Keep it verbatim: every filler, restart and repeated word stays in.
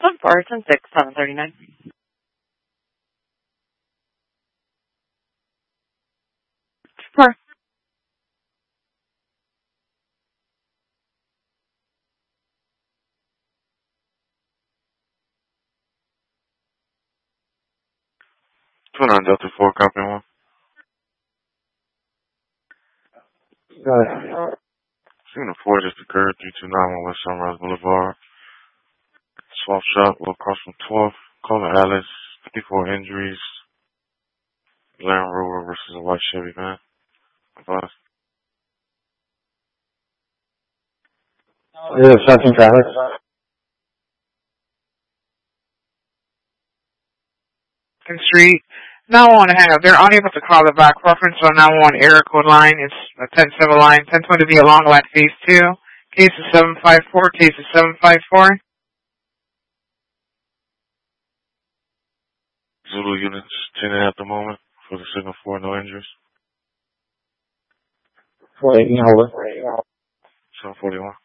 One four ten six seven thirty nine. Four. Two nine Delta four, copy one. Got it. Signal four just occurred, three two nine one West Sunrise Boulevard. Swap shop, will cross from twelfth. Caller Alice, fifty-four injuries. Land Rover versus a white Chevy van. Advice. Yeah, something traffic. Street. nine one one hang up. They're unable to call the back reference on nine one one error code line. It's a ten seven line. ten twenty be along lat phase two. Case is seven five four. Case is seven five four. Zulu units ten at the moment for the signal four, no injuries. Wait, you know, seven forty-one.